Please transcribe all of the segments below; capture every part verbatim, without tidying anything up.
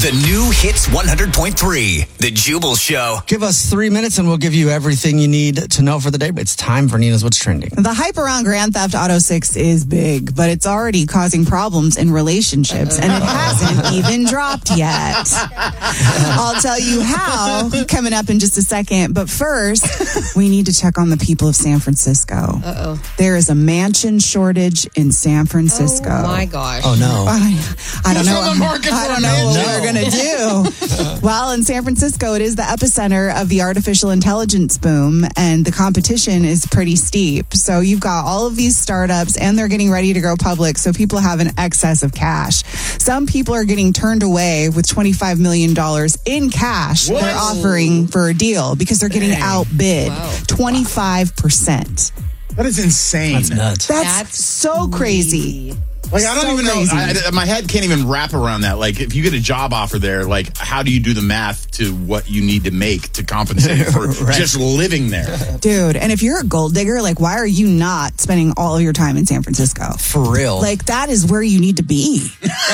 The new Hits one hundred point three, The Jubal Show. Give us three minutes and we'll give you everything you need to know for the day. It's time for Nina's What's Trending. The hype around Grand Theft Auto six is big, but it's already causing problems in relationships, and it hasn't even dropped yet. I'll tell you how coming up in just a second, but first, we need to check on the people of San Francisco. Uh-oh. There is a mansion shortage in San Francisco. Oh, my gosh. Oh, no. I, I don't know. I don't know what No. we're going to do. Well, in San Francisco, it is the epicenter of the artificial intelligence boom, and the competition is pretty steep. So you've got all of these startups, and they're getting ready to go public, so people have an excess of cash. Some people are getting turned away with twenty-five million dollars in cash What? they're offering for a deal because they're getting Dang. outbid Wow. twenty-five percent. That is insane. That's nuts. That's, That's so crazy. Like, I don't So even know. crazy. I, I- my head can't even wrap around that. Like, if you get a job offer there, like, how do you do the math to what you need to make to compensate for Right. just living there? Dude, and if you're a gold digger, like, why are you not spending all of your time in San Francisco? For real. Like, that is where you need to be.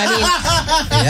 I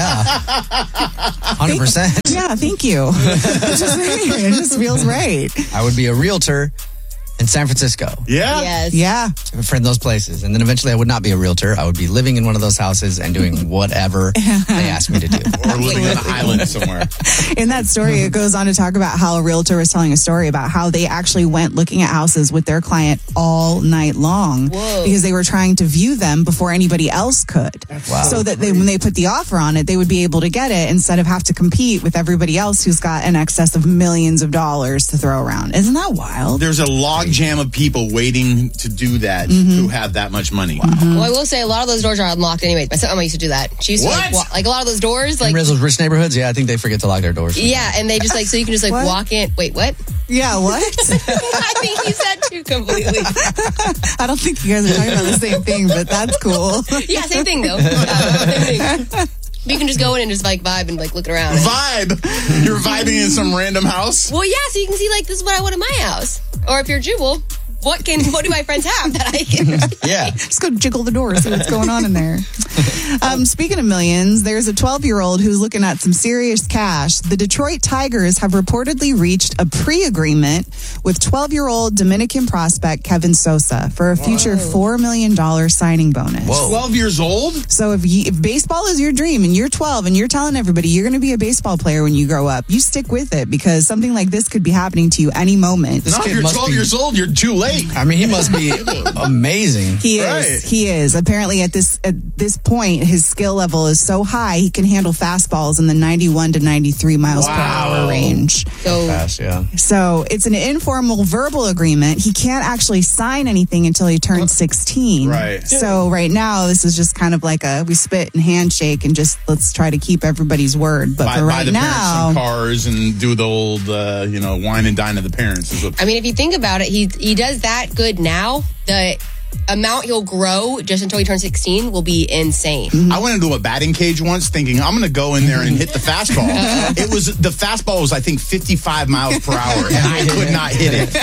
yeah. one hundred percent. Yeah, thank you. Just saying, it just feels right. I would be a realtor in San Francisco. Yeah. mean, yes. Yeah. A friend those places. And then eventually I would not be a realtor. I would be living in one of those houses and doing whatever they asked me to do. Or living on an island somewhere. In that story, it goes on to talk about how a realtor was telling a story about how they actually went looking at houses with their client all night long Whoa. because they were trying to view them before anybody else could. Wow. So that they, when they put the offer on it, they would be able to get it instead of have to compete with everybody else who's got an excess of millions of dollars to throw around. Isn't that wild? There's a log jam of people waiting to do that Mm-hmm. who have that much money. Well, I will say a lot of those doors are unlocked anyways. My stepmama used to do that. She used to like, What? wa- like a lot of those doors, like In those rich neighborhoods, yeah, I think they forget to lock their doors. yeah, and they just like so you can just like What? walk in. Wait, what? Yeah, what? I think you said two completely. I don't think you guys are talking about the same thing, but that's cool. Yeah, same thing though. Uh, same thing. You can just go in and just like vibe and like look around. Vibe. You're vibing in some random house. Well, yeah, so you can see like this is what I want in my house. Or if you're Jubal, what can what do my friends have that I can? Yeah. Just go jiggle the door, see what's going on in there. Um, speaking of millions, there's a twelve-year-old who's looking at some serious cash. The Detroit Tigers have reportedly reached a pre-agreement with twelve-year-old Dominican prospect Kevin Sosa for a future four million dollars signing bonus. Whoa. twelve years old? So if, you, if baseball is your dream and you're twelve and you're telling everybody you're going to be a baseball player when you grow up, you stick with it because something like this could be happening to you any moment. No, if kid you're must twelve be- years old, you're too late. I mean, he must be amazing. He is. Right. He is. Apparently, at this at this point, his skill level is so high he can handle fastballs in the ninety-one to ninety-three miles per Wow. hour range. So Fast, yeah. So it's an informal verbal agreement. He can't actually sign anything until he turns sixteen. Right. So right now, this is just kind of like a we spit and handshake and just let's try to keep everybody's word. But Buy, for buy right the parents some now, cars and do the old, uh, you know, wine and dine of the parents. Is what I mean, if you think about it, he he does that good now. The amount he'll grow just until he turns sixteen will be insane. I went into a batting cage once thinking I'm going to go in there and hit the fastball. It was the fastball was I think fifty-five miles per hour and I could not hit it.